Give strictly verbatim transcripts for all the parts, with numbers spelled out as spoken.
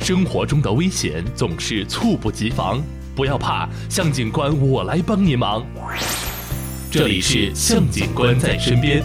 生活中的危险总是猝不及防，不要怕，向警官我来帮您忙。这里是向警官在身边。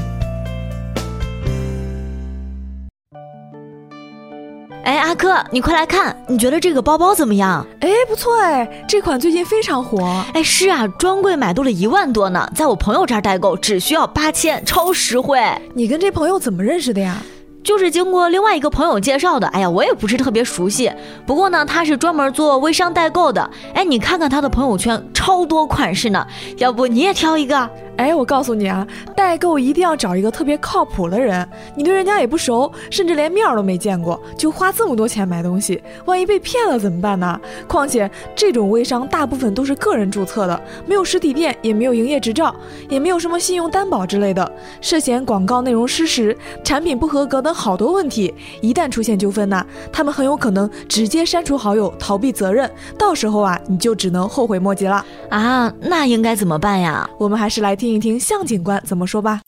哎，阿珂，你快来看，你觉得这个包包怎么样？ 哎，不错哎，这款最近非常火。 哎，是啊，专柜买多了一万多呢，在我朋友这儿代购只需要八千，超实惠。 你跟这朋友怎么认识的呀？ 就是经过另外一个朋友介绍的。哎呀，我也不是特别熟悉，不过呢，他是专门做微商代购的。哎，你看看他的朋友圈，超多款式呢，要不你也挑一个？ 哎，我告诉你啊，代购一定要找一个特别靠谱的人，你对人家也不熟，甚至连面都没见过，就花这么多钱买东西，万一被骗了怎么办呢？况且这种微商大部分都是个人注册的，没有实体店，也没有营业执照，也没有什么信用担保之类的，涉嫌广告内容失实、产品不合格等好多问题，一旦出现纠纷呢，他们很有可能直接删除好友，逃避责任，到时候啊，你就只能后悔莫及了啊！那应该怎么办呀？ 我们还是来听一听向警官怎么说吧。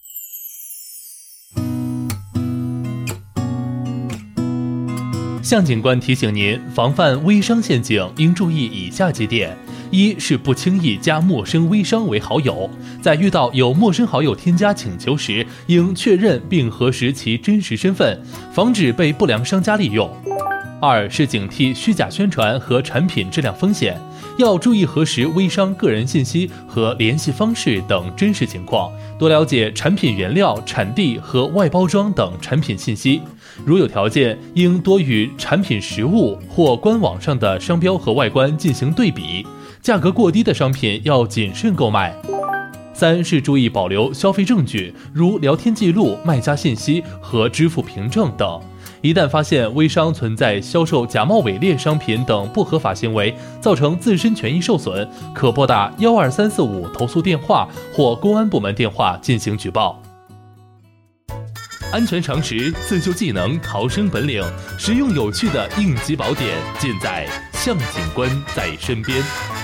向警官提醒您，防范微商陷阱应注意以下几点：一是不轻易加陌生微商为好友，在遇到有陌生好友添加请求时，应确认并核实其真实身份，防止被不良商家利用。二是警惕虚假宣传和产品质量风险，要注意核实微商个人信息和联系方式等真实情况，多了解产品原料、产地和外包装等产品信息。如有条件，应多与产品实物或官网上的商标和外观进行对比，价格过低的商品要谨慎购买。三是注意保留消费证据，如聊天记录、卖家信息和支付凭证等。一旦发现微商存在销售假冒伪劣商品等不合法行为，造成自身权益受损，可拨打一二三四五投诉电话或公安部门电话进行举报。安全常识、自救技能、逃生本领，实用有趣的应急宝典，尽在向警官在身边。